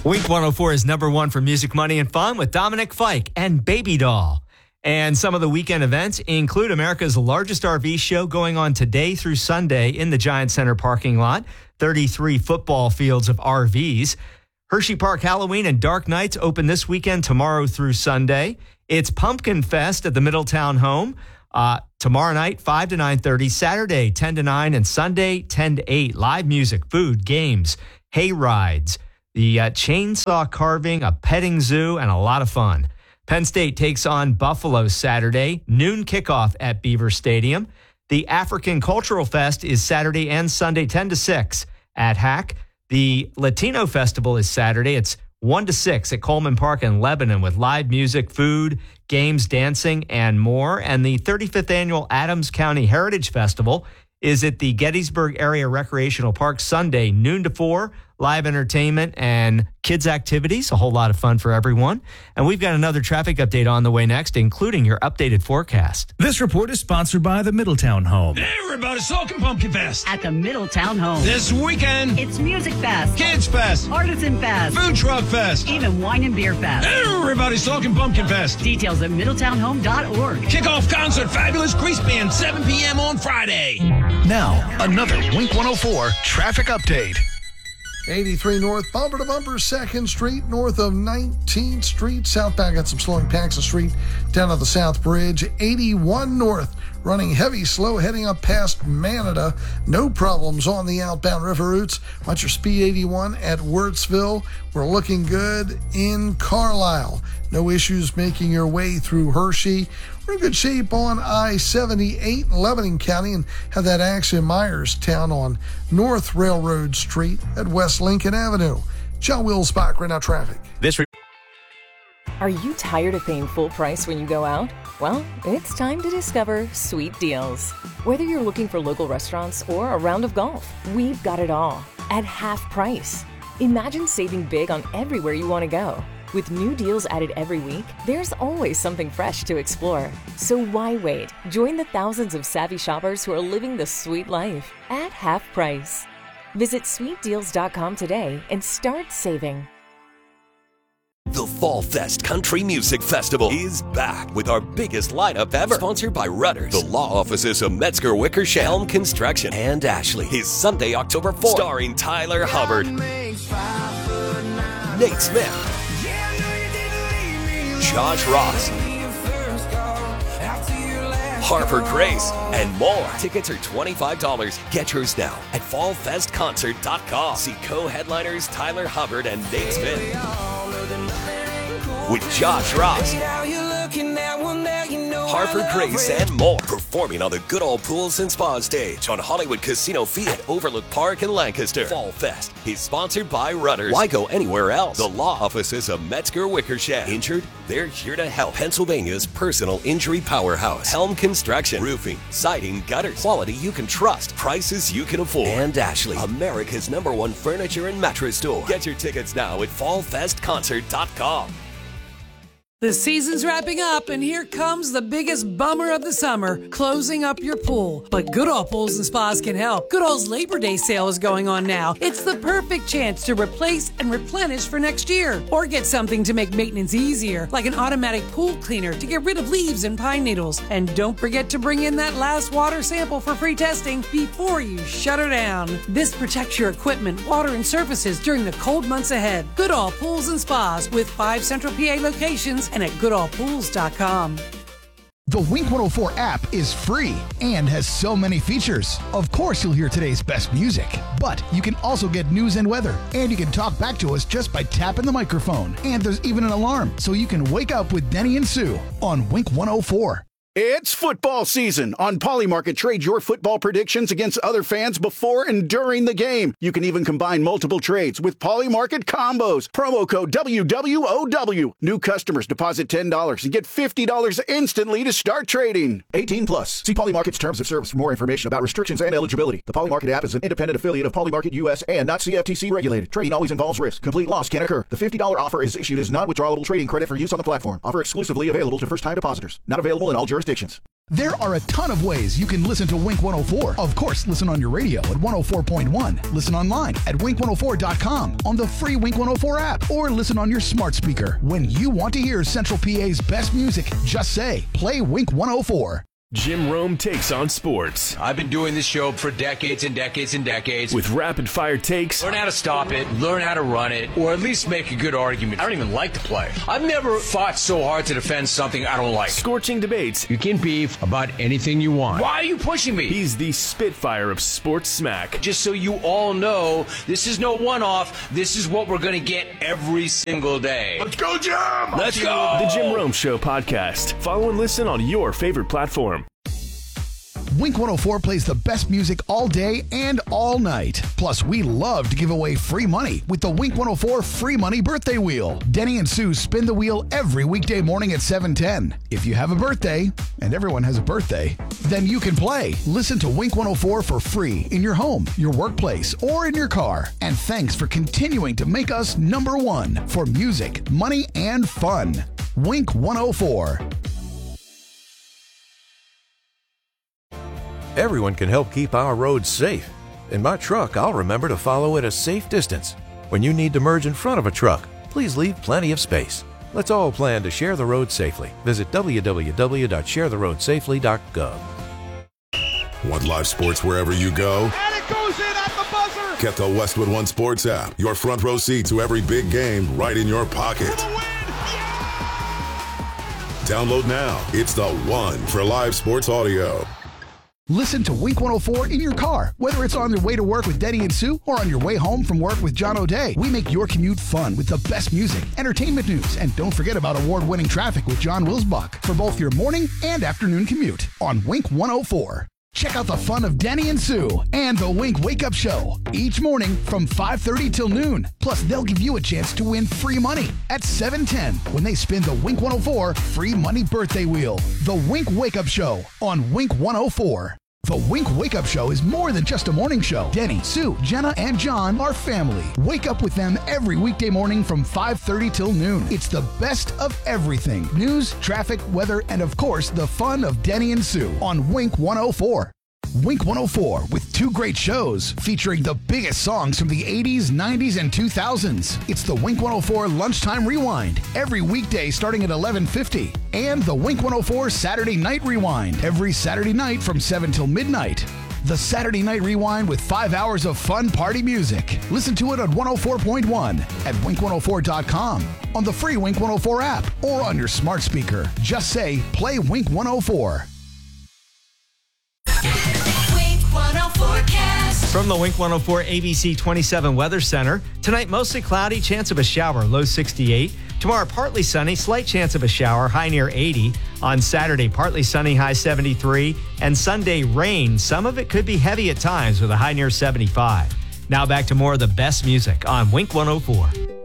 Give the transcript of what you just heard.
Wink 104 is number one for music, money, and fun with Dominic Fike and Baby Doll. And some of the weekend events include America's largest RV show going on today through Sunday in the Giant Center parking lot, 33 football fields of RVs. Hershey Park Halloween and Dark Nights open this weekend, tomorrow through Sunday. It's Pumpkin Fest at the Middletown Home. Tomorrow night, 5 to 9:30, Saturday, 10 to 9, and Sunday, 10 to 8. Live music, food, games, hay rides, the chainsaw carving, a petting zoo, and a lot of fun. Penn State takes on Buffalo Saturday, noon kickoff at Beaver Stadium. The African Cultural Fest is Saturday and Sunday, 10 to 6 at Hack. The Latino Festival is Saturday. It's 1 to 6 at Coleman Park in Lebanon with live music, food, games, dancing, and more. And the 35th Annual Adams County Heritage Festival is at the Gettysburg Area Recreational Park Sunday, noon to 4. Live entertainment and kids activities, a whole lot of fun for everyone. And we've got another traffic update on the way next, including your updated forecast. This report is sponsored by the Middletown Home. Everybody, Salkin' Pumpkin Fest at the Middletown Home. This weekend, it's Music Fest, Kids Fest, Artisan Fest, Food Truck Fest, even Wine and Beer Fest. Everybody, Salkin' Pumpkin Fest. Details at middletownhome.org. Kickoff concert, Fabulous Grease Band, 7 p.m. on Friday. Now, another Wink 104 traffic update. 83 north, bumper to bumper, 2nd Street, north of 19th Street. Southbound got some slowing Paxson Street down to the South Bridge. 81 north, running heavy, slow, heading up past Manada. No problems on the outbound river routes. Watch your speed 81 at Wirtsville. We're looking good in Carlisle. No issues making your way through Hershey. We're in good shape on I-78 in Lebanon County and have that accident in Myerstown on North Railroad Street at West Lincoln Avenue. John Wilsbach, right now traffic. Are you tired of paying full price when you go out? Well, it's time to discover Sweet Deals. Whether you're looking for local restaurants or a round of golf, we've got it all at half price. Imagine saving big on everywhere you want to go. With new deals added every week, there's always something fresh to explore. So why wait? Join the thousands of savvy shoppers who are living the sweet life at half price. Visit sweetdeals.com today and start saving. The Fall Fest Country Music Festival is back with our biggest lineup ever. Sponsored by Rudders, the law offices of Metzger Wickersham, Helm Construction, and Ashley. Is Sunday, October 4th. Starring Tyler Hubbard, Nate Smith, Josh Ross, Harper Grace, and more. Tickets are $25. Get yours now at fallfestconcert.com. See co-headliners Tyler Hubbard and Nate Smith with Josh Ross, Harper Grace, and more. Performing on the Good Old Pools and Spa stage on Hollywood Casino Field at Overlook Park in Lancaster. Fall Fest is sponsored by Rudders. Why go anywhere else? The law offices of Metzger Wickersham. Injured? They're here to help. Pennsylvania's personal injury powerhouse. Helm Construction. Roofing, siding, gutters. Quality you can trust. Prices you can afford. And Ashley, America's #1 furniture and mattress store. Get your tickets now at fallfestconcert.com. The season's wrapping up, and here comes the biggest bummer of the summer, closing up your pool. But Goodall Pools and Spas can help. Goodall's Labor Day sale is going on now. It's the perfect chance to replace and replenish for next year. Or get something to make maintenance easier, like an automatic pool cleaner to get rid of leaves and pine needles. And don't forget to bring in that last water sample for free testing before you shut her down. This protects your equipment, water, and surfaces during the cold months ahead. Goodall Pools and Spas with 5 Central PA locations and at goodallpools.com. The Wink 104 app is free and has so many features. Of course, you'll hear today's best music, but you can also get news and weather, and you can talk back to us just by tapping the microphone. And there's even an alarm, so you can wake up with Denny and Sue on Wink 104. It's football season. On Polymarket, trade your football predictions against other fans before and during the game. You can even combine multiple trades with Polymarket combos. Promo code WWOW. New customers deposit $10 and get $50 instantly to start trading. 18 plus. See Polymarket's terms of service for more information about restrictions and eligibility. The Polymarket app is an independent affiliate of Polymarket US and not CFTC regulated. Trading always involves risk. Complete loss can occur. The $50 offer is issued as non-withdrawable trading credit for use on the platform. Offer exclusively available to first-time depositors. Not available in all jurisdictions. There are a ton of ways you can listen to Wink 104. Of course, listen on your radio at 104.1. Listen online at wink104.com, on the free Wink 104 app, or listen on your smart speaker. When you want to hear Central PA's best music, just say, play Wink 104. Jim Rome takes on sports. I've been doing this show for decades and decades and decades. With rapid-fire takes. Learn how to stop it, learn how to run it, or at least make a good argument. I don't even like to play. I've never fought so hard to defend something I don't like. Scorching debates. You can beef about anything you want. Why are you pushing me? He's the Spitfire of sports smack. Just so you all know, this is no one-off. This is what we're going to get every single day. Let's go, Jim! Let's go! The Jim Rome Show podcast. Follow and listen on your favorite platform. Wink 104 plays the best music all day and all night. Plus, we love to give away free money with the Wink 104 Free Money Birthday Wheel. Denny and Sue spin the wheel every weekday morning at 7:10. If you have a birthday, and everyone has a birthday, then you can play. Listen to Wink 104 for free in your home, your workplace, or in your car. And thanks for continuing to make us number one for music, money, and fun. Wink 104. Everyone can help keep our roads safe. In my truck, I'll remember to follow at a safe distance. When you need to merge in front of a truck, please leave plenty of space. Let's all plan to share the road safely. Visit www.sharetheroadsafely.gov. Want live sports wherever you go? And it goes in at the buzzer! Get the Westwood One Sports app. Your front row seat to every big game right in your pocket. For the win! Yeah! Download now. It's the one for live sports audio. Listen to Wink 104 in your car, whether it's on your way to work with Denny and Sue or on your way home from work with John O'Day. We make your commute fun with the best music, entertainment news, and don't forget about award-winning traffic with John Wilsbach for both your morning and afternoon commute on Wink 104. Check out the fun of Denny and Sue and the Wink Wake Up Show each morning from 5:30 till noon. Plus, they'll give you a chance to win free money at 7:10 when they spin the Wink 104 Free Money Birthday Wheel. The Wink Wake Up Show on Wink 104. The Wink Wake Up Show is more than just a morning show. Denny, Sue, Jenna, and John are family. Wake up with them every weekday morning from 5:30 till noon. It's the best of everything. News, traffic, weather, and of course, the fun of Denny and Sue on Wink 104. Wink 104 with two great shows featuring the biggest songs from the 80s, 90s, and 2000s. It's the Wink 104 Lunchtime Rewind every weekday starting at 11:50. And the Wink 104 Saturday Night Rewind every Saturday night from 7 till midnight. The Saturday Night Rewind with 5 hours of fun party music. Listen to it at 104.1, at wink104.com, on the free Wink 104 app, or on your smart speaker. Just say, play Wink 104. From the Wink 104 ABC 27 Weather Center, tonight mostly cloudy, chance of a shower, low 68. Tomorrow partly sunny, slight chance of a shower, high near 80. On Saturday, partly sunny, high 73. And Sunday, rain. Some of it could be heavy at times with a high near 75. Now back to more of the best music on Wink 104.